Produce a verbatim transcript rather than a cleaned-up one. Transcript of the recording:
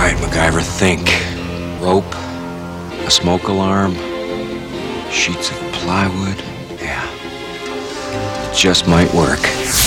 right, MacGyver, think. Rope, a smoke alarm, sheets of plywood. Yeah, it just might work.